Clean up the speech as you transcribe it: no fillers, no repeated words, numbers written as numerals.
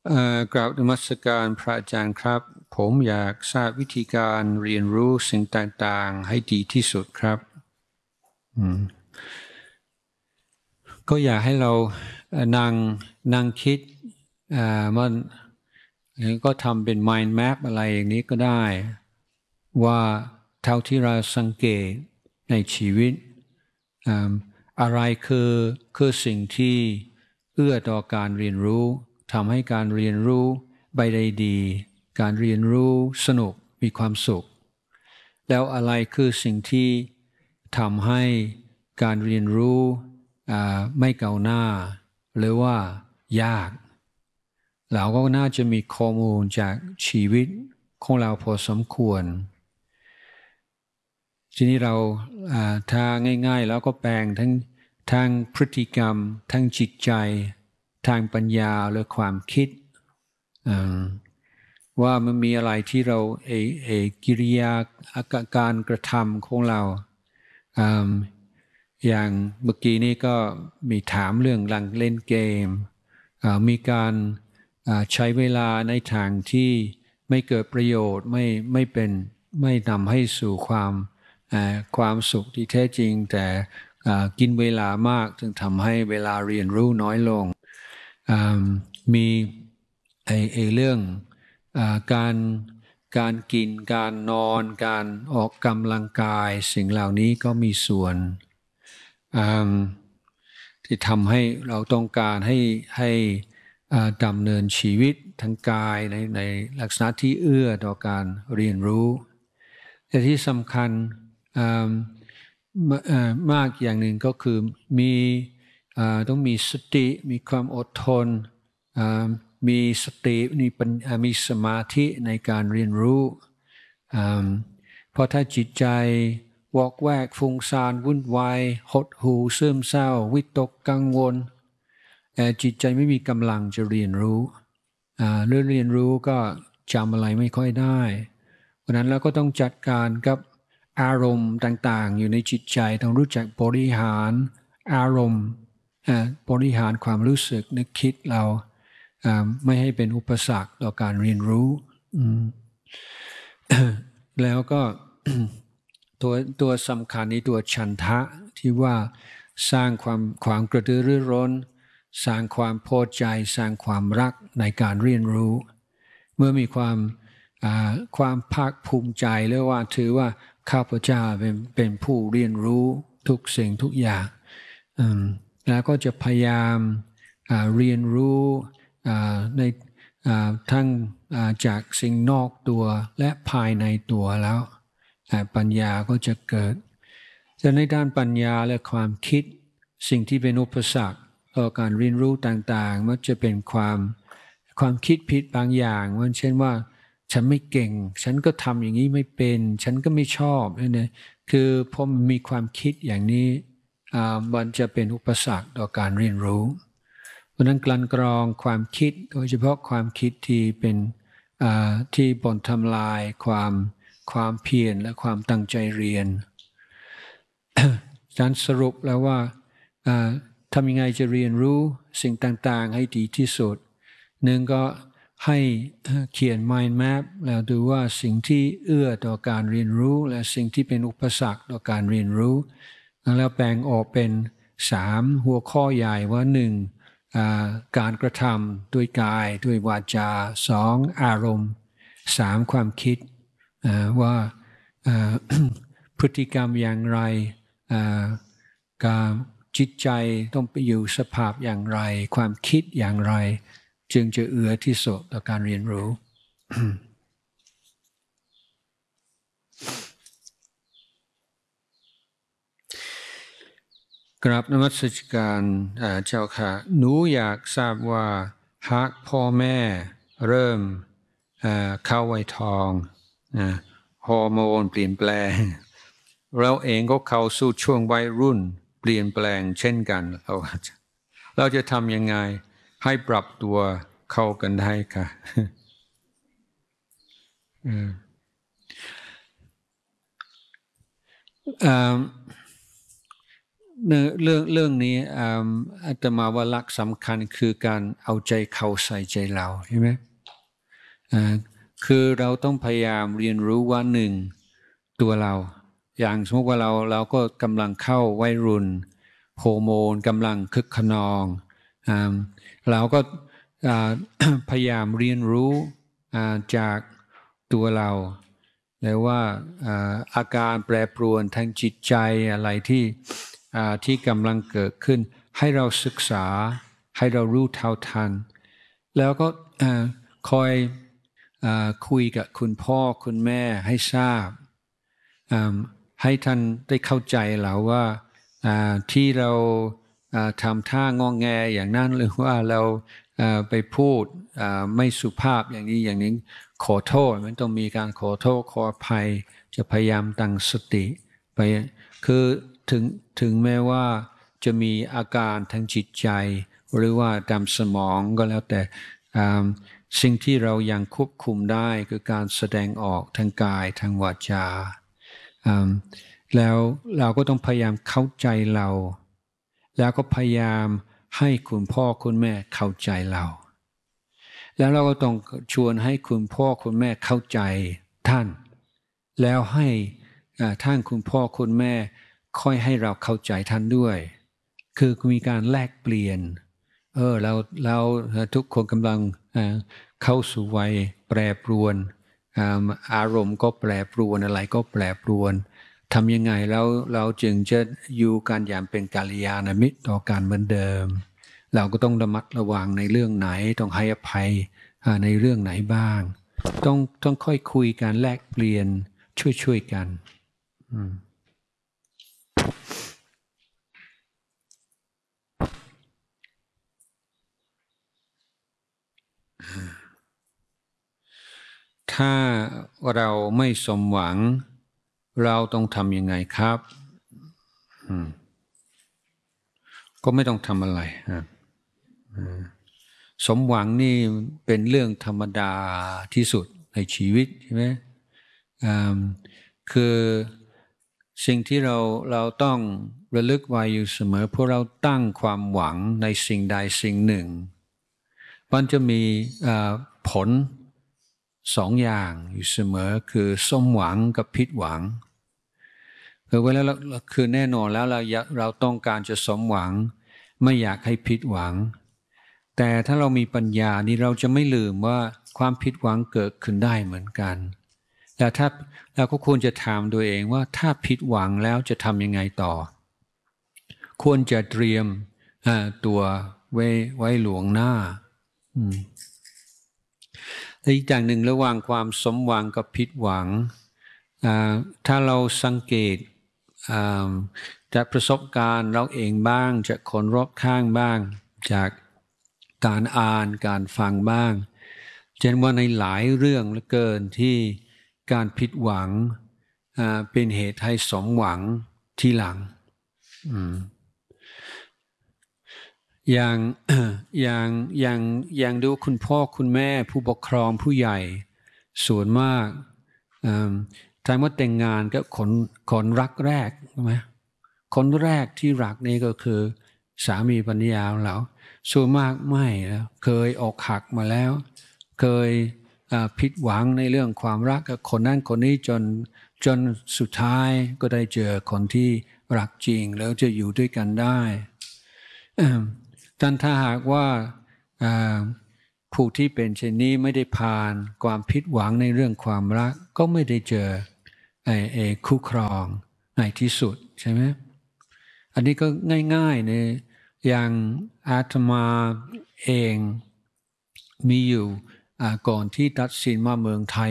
กราบนมัสการพระอาจารย์ครับผมอยากทราบวิธีการเรียนรู้สิ่งต่างๆให้ดีที่สุดครับก็อยากให้เรานั่งคิดมันก็ทำเป็น mind map อะไรอย่างนี้ก็ได้ว่าเท่าที่เราสังเกตในชีวิตอะไรคือสิ่งที่เอื้อต่อการเรียนรู้ทำให้การเรียนรู้ไปได้ดีการเรียนรู้สนุกมีความสุขแล้วอะไรคือสิ่งที่ทำให้การเรียนรู้ไม่ก้าวหน้าหรือว่ายากเราก็น่าจะมีข้อมูลจากชีวิตของเราพอสมควรทีนี้เราถ้าง่ายๆแล้วก็แปลงทั้งพฤติกรรมทั้งจิตใจทางปัญญาและความคิดว่ามันมีอะไรที่เรากิริยาการกระทำของเราอย่างเมื่อกี้นี้ก็มีถามเรื่องหลังเล่นเกมมีการใช้เวลาในทางที่ไม่เกิดประโยชน์ไม่นำให้สู่ความสุขที่แท้จริงแต่กินเวลามากจึงทำให้เวลาเรียนรู้น้อยลงมีเรื่องการกินการนอนการออกกำลังกายสิ่งเหล่านี้ก็มีส่วนที่ทำให้เราต้องการให้ดำเนินชีวิตทางกายในลักษณะที่เอื้อต่อการเรียนรู้แต่ที่สำคัญมากอย่างหนึ่งก็คือต้องมีสติมีความอดทนมีสติมีสมาธิในการเรียนรู้เพราะถ้าจิตใจวอกแวกฟุ้งซ่านวุ่นวายหดหู่ซึมเศร้าวิตกกังวลจิตใจไม่มีกำลังจะเรียนรู้เรื่องเรียนรู้ก็จำอะไรไม่ค่อยได้เพราะนั้นเราก็ต้องจัดการกับอารมณ์ต่างๆอยู่ในจิตใจต้องรู้จักบริหารอารมณ์บริหารความรู้สึกนึกคิดเราไม่ให้เป็นอุปสรรคต่อการเรียนรู้แล้วก็ ตัวสำคัญนี้ตัวฉันทะที่ว่าสร้างความกระตือรือร้นสร้างความพอใจสร้างความรักในการเรียนรู้เมื่อมีความภาคภูมิใจหรือว่าถือว่าข้าพเจ้าเป็นผู้เรียนรู้ทุกสิ่งทุกอย่างแล้วก็จะพยายามเรียนรู้ในทั้งจากสิ่งนอกตัวและภายในตัวแล้วปัญญาก็จะเกิดแต่ในด้านปัญญาและความคิดสิ่งที่เป็นอุปสรรคต่อการเรียนรู้ต่างๆมันจะเป็นความคิดผิดบางอย่างว่าเช่นว่าฉันไม่เก่งฉันก็ทำอย่างนี้ไม่เป็นฉันก็ไม่ชอบเนี่ยคือพอมีความคิดอย่างนี้มันจะเป็นอุปสรรคต่อการเรียนรู้เพราะนั้นกลั่นกรองความคิดโดยเฉพาะความคิดที่เป็นที่บ่นทำลายความเพียรและความตั้งใจเรียน การสรุปแล้วว่าทำยังไงจะเรียนรู้สิ่งต่างๆให้ดีที่สุดหนึ่งก็ให้เขียน mind map แล้วดูว่าสิ่งที่เอื้อต่อการเรียนรู้และสิ่งที่เป็นอุปสรรคต่อการเรียนรู้แล้วแบ่งออกเป็น3หัวข้อใหญ่ว่า1การกระทำด้วยกายด้วยวาจา2อารมณ์3ความคิดว่าพฤติกรรมอย่างไรการจิตใจต้องไปอยู่สภาพอย่างไรความคิดอย่างไรจึงจะเอื้อที่สุดต่อการเรียนรู้ กราบนมัสการเจ้าค่ะหนูอยากทราบว่าหากพ่อแม่เริ่มเข้าวัยทองฮอร์โมนเปลี่ยนแปลงเราเองก็เข้าสู่ช่วงวัยรุ่นเปลี่ยนแปลงเช่นกันเราจะทำยังไงให้ปรับตัวเข้ากันได้ค่ะเรื่องนี้อาตมาว่าหลักสำคัญคือการเอาใจเขาใส่ใจเราใช่ไหมคือเราต้องพยายามเรียนรู้ว่าหนึ่งตัวเราอย่างสมมติว่าเราก็กำลังเข้าวัยรุ่นฮอร์โมนกำลังคึกขนองเราก็พยายามเรียนรู้จากตัวเราแล้วว่าอาการแปรปรวนทางจิตใจอะไรที่กำลังเกิดขึ้นให้เราศึกษาให้เรารู้เท่าทันแล้วก็คอยคุยกับคุณพ่อคุณแม่ให้ทราบให้ท่านได้เข้าใจเราว่าที่เราทำท่างอแงอย่างนั้นหรือว่าเราไปพูดไม่สุภาพอย่างนี้ขอโทษมันต้องมีการขอโทษขออภัยจะพยายามตั้งสติไปคือถึงแม้ว่าจะมีอาการทางจิตใจหรือว่าตามสมองก็แล้วแต่สิ่งที่เรายังควบคุมได้คือการแสดงออกทางกายทางวาจาแล้วเราก็ต้องพยายามเข้าใจเราแล้วก็พยายามให้คุณพ่อคุณแม่เข้าใจเราแล้วเราก็ต้องชวนให้คุณพ่อคุณแม่เข้าใจท่านแล้วให้ท่านคุณพ่อคุณแม่ค่อยให้เราเข้าใจท่านด้วยคือมีการแลกเปลี่ยนเราทุกคนกำลังเข้าสู่วัยแปรปรวนอารมณ์ก็แปรปรวนอะไรก็แปรปรวนทำยังไงแล้วเราจึงจะอยู่กันอย่างเป็นกัลยาณมิตรต่อกันเหมือนเดิมเราก็ต้องระมัดระวังในเรื่องไหนต้องให้อภัยในเรื่องไหนบ้างต้องค่อยคุยกันแลกเปลี่ยนช่วยกันถ้าเราไม่สมหวังเราต้องทำยังไงครับก็ไม่ต้องทำอะไรสมหวังนี่เป็นเรื่องธรรมดาที่สุดในชีวิตใช่ไหมคือสิ่งที่เราต้องระลึกไว้อยู่เสมอเพราะเราตั้งความหวังในสิ่งใดสิ่งหนึ่งมันจะมีผลสองอย่างอยู่เสมอคือสมหวังกับผิดหวังคือเวลาคือแน่นอนแล้วเราต้องการจะสมหวังไม่อยากให้ผิดหวังแต่ถ้าเรามีปัญญานี่เราจะไม่ลืมว่าความผิดหวังเกิดขึ้นได้เหมือนกันแต่ถ้าเราก็ควรจะถามตัวเองว่าถ้าผิดหวังแล้วจะทำยังไงต่อควรจะเตรียมตัวไว้หลวงหน้าและอีกอย่างหนึ่งระหว่างความสมหวังกับผิดหวังถ้าเราสังเกตจากประสบการณ์เราเองบ้างจากคนรอบข้างบ้างจากการอ่านการฟังบ้างเช่นว่าในหลายเรื่องเหลือเกินที่การผิดหวังเป็นเหตุให้สมหวังทีหลังอย่างดูคุณพ่อคุณแม่ผู้ปกครองผู้ใหญ่ส่วนมากถ้าเมื่อแต่งงานก็คนรักแรกใช่ไหมคนแรกที่รักนี่ก็คือสามีภรรยาของเราส่วนมากไม่นะเคยอกหักมาแล้วเคยผิดหวังในเรื่องความรักกับคนนั้นคนนี้จนสุดท้ายก็ได้เจอคนที่รักจริงแล้วจะอยู่ด้วยกันได้ถ้าหากว่าผู้ที่เป็นเช่นนี้ไม่ได้ผ่านความผิดหวังในเรื่องความรักก็ไม่ได้เจอคู่ครองในที่สุดใช่ไหมอันนี้ก็ง่ายๆเนี่ยอย่างอาตมาเองมีอยู่ก่อนที่ตัดสินมาเมืองไทย